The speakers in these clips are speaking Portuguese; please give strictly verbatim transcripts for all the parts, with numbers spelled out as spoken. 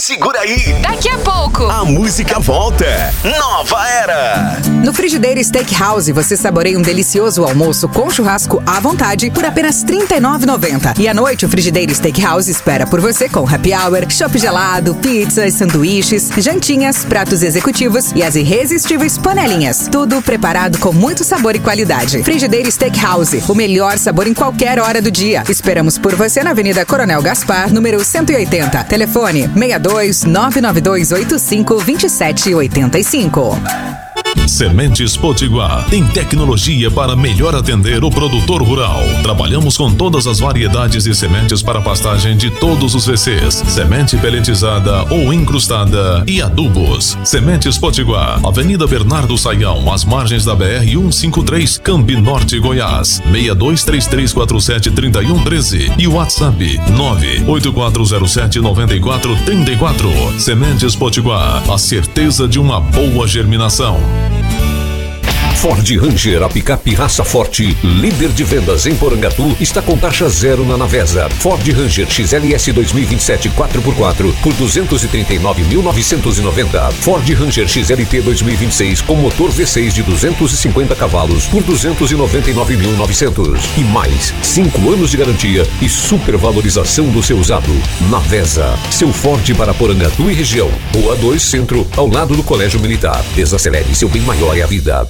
segura aí. Daqui a pouco, a música volta. Nova Era. No Frigideira Steakhouse, você saboreia um delicioso almoço com churrasco à vontade por apenas trinta e nove reais e noventa centavos. E à noite, o Frigideira Steakhouse espera por você com happy hour, chopp gelado, pizzas, sanduíches, jantinhas, pratos executivos e as irresistíveis panelinhas. Tudo preparado com muito sabor e qualidade. Frigideira Steakhouse, o melhor sabor em qualquer hora do dia. Esperamos por você na Avenida Coronel Gaspar, número cento e oitenta. Telefone seis dois nove nove dois oito cinco dois sete oito cinco. Sementes Potiguar tem tecnologia para melhor atender o produtor rural. Trabalhamos com todas as variedades de sementes para pastagem de todos os V Cs, semente peletizada ou incrustada e adubos. Sementes Potiguar, Avenida Bernardo Saião, às margens da B R cento e cinquenta e três, Campi Norte, Goiás, seis dois três três quatro sete três um um três e WhatsApp nove oito quatro zero sete nove quatro três quatro. Sementes Potiguar, a certeza de uma boa germinação. Ford Ranger, a picape raça forte, líder de vendas em Porangatu, está com taxa zero na Navesa. Ford Ranger X L S dois mil e vinte e sete quatro por quatro por duzentos e trinta e nove mil novecentos e noventa. Ford Ranger X L T dois mil e vinte e seis com motor V seis de duzentos e cinquenta cavalos por duzentos e noventa e nove mil e novecentos. E mais, cinco anos de garantia e supervalorização do seu usado. Navesa, seu Ford para Porangatu e região. Rua dois Centro, ao lado do Colégio Militar. Desacelere, seu bem maior é a vida.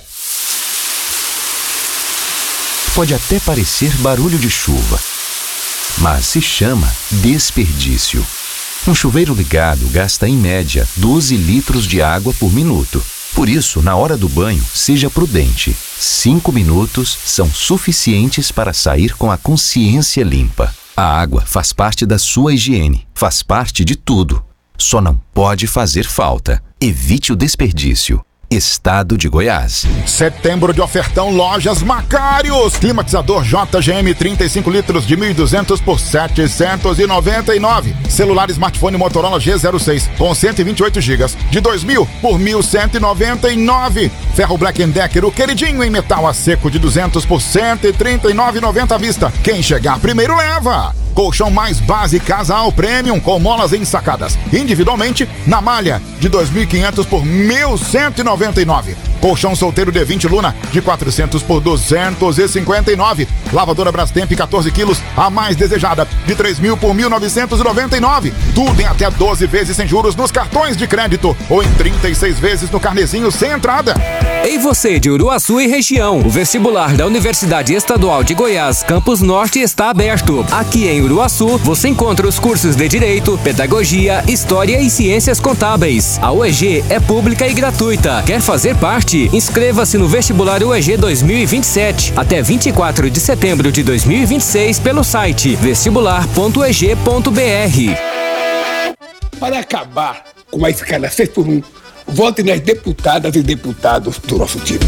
Pode até parecer barulho de chuva, mas se chama desperdício. Um chuveiro ligado gasta, em média, doze litros de água por minuto. Por isso, na hora do banho, seja prudente. Cinco minutos são suficientes para sair com a consciência limpa. A água faz parte da sua higiene, faz parte de tudo. Só não pode fazer falta. Evite o desperdício. Estado de Goiás. Setembro de ofertão Lojas Macários. Climatizador J G M trinta e cinco litros de mil e duzentos por setecentos e noventa e nove. Celular smartphone Motorola G zero seis com cento e vinte e oito gigas de dois mil por mil cento e noventa e nove. Ferro Black Decker, o queridinho em metal a seco de duzentos por cento e trinta e nove reais e noventa centavos à vista. Quem chegar primeiro leva. Colchão mais base Casal Premium com molas ensacadas individualmente na malha de dois mil e quinhentos por mil cento e noventa e nove. Colchão solteiro D vinte Luna de quatrocentos por duzentos e cinquenta e nove. Lavadora Brastemp quatorze quilos, a mais desejada, de três mil por mil novecentos e noventa e nove. Tudo em até doze vezes sem juros nos cartões de crédito ou em trinta e seis vezes no carnezinho sem entrada. Ei você de Uruaçu e região, o vestibular da Universidade Estadual de Goiás, Campus Norte está aberto. Aqui em Uruaçu, você encontra os cursos de Direito, Pedagogia, História e Ciências Contábeis. A U E G é pública e gratuita. Quer fazer parte? Inscreva-se no vestibular U E G dois mil e vinte e sete até vinte e quatro de setembro de dois mil e vinte e seis pelo site vestibular ponto u e g ponto b r. Para acabar com a escala seis por um, vote nas deputadas e deputados do nosso time.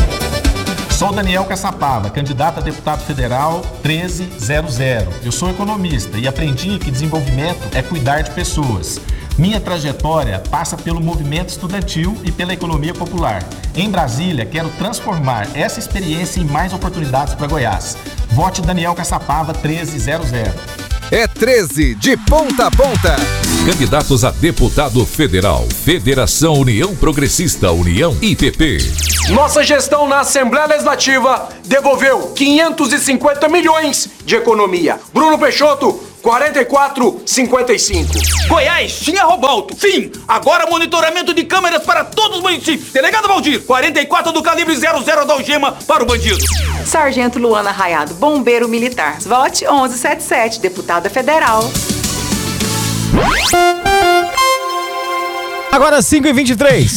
Sou Daniel Caçapava, candidato a deputado federal treze zero zero. Eu sou economista e aprendi que desenvolvimento é cuidar de pessoas. Minha trajetória passa pelo movimento estudantil e pela economia popular. Em Brasília, quero transformar essa experiência em mais oportunidades para Goiás. Vote Daniel Caçapava treze zero zero. É treze de ponta a ponta. Candidatos a deputado federal. Federação União Progressista, União I P P. Nossa gestão na Assembleia Legislativa devolveu quinhentos e cinquenta milhões de economia. Bruno Peixoto, quarenta e quatro cinquenta e cinco. Goiás tinha Robalto. Sim, agora monitoramento de câmeras para todos os municípios. Delegado Valdir, quarenta e quatro do calibre zero zero da algema para o bandido. Sargento Luana Raiado, bombeiro militar. Vote onze setenta e sete, deputada federal. Agora cinco e vinte e três.